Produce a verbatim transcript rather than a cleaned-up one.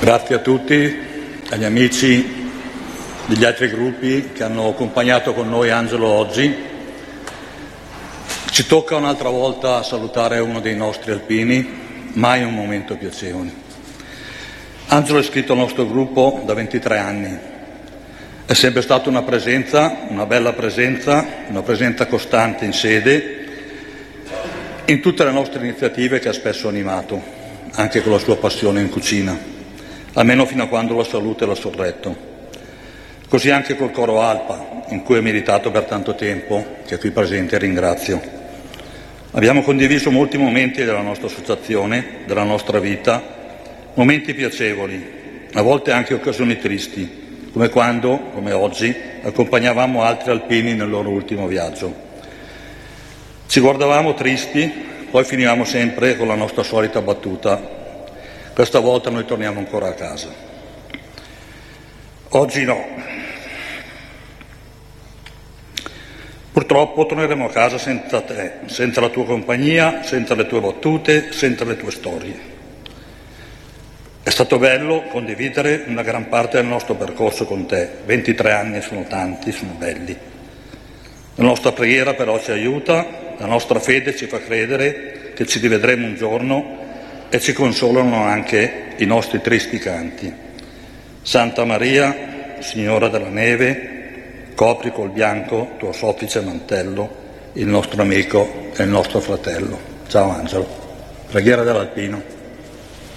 Grazie a tutti, agli amici degli altri gruppi che hanno accompagnato con noi Angelo oggi. Ci tocca un'altra volta salutare uno dei nostri alpini, mai un momento piacevole. Angelo è iscritto al nostro gruppo da ventitré anni. È sempre stata una presenza, una bella presenza, una presenza costante in sede, in tutte le nostre iniziative che ha spesso animato, anche con la sua passione in cucina, almeno fino a quando la salute l'ha sorretto. Così anche col coro Alpa, in cui è militato per tanto tempo, che qui presente ringrazio. Abbiamo condiviso molti momenti della nostra associazione, della nostra vita, momenti piacevoli, a volte anche occasioni tristi, come quando, come oggi, accompagnavamo altri alpini nel loro ultimo viaggio. Ci guardavamo tristi, poi finivamo sempre con la nostra solita battuta: questa volta noi torniamo ancora a casa. Oggi no. Purtroppo torneremo a casa senza te, senza la tua compagnia, senza le tue battute, senza le tue storie. È stato bello condividere una gran parte del nostro percorso con te. ventitré anni sono tanti, sono belli. La nostra preghiera però ci aiuta, la nostra fede ci fa credere che ci rivedremo un giorno e ci consolano anche i nostri tristi canti. Santa Maria, Signora della Neve, copri col bianco tuo soffice mantello il nostro amico e il nostro fratello. Ciao Angelo. Preghiera dell'Alpino.